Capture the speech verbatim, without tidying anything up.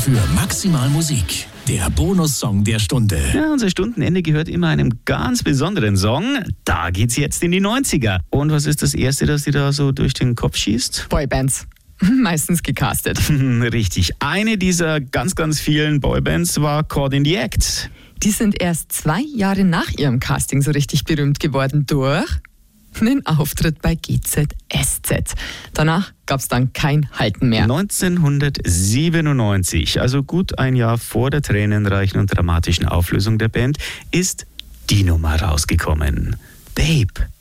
für Maximal Musik. Der Bonussong der Stunde. Ja, unser Stundenende gehört immer einem ganz besonderen Song. Da geht's jetzt in die neunziger. Und was ist das Erste, das dir da so durch den Kopf schießt? Boybands. Meistens gecastet. Richtig. Eine dieser ganz, ganz vielen Boybands war Caught in the Act. Die sind erst zwei Jahre nach ihrem Casting so richtig berühmt geworden durch einen Auftritt bei G Z S Z. Danach gab es dann kein Halten mehr. neunzehnhundertsiebenundneunzig, also gut ein Jahr vor der tränenreichen und dramatischen Auflösung der Band, ist die Nummer rausgekommen. Babe.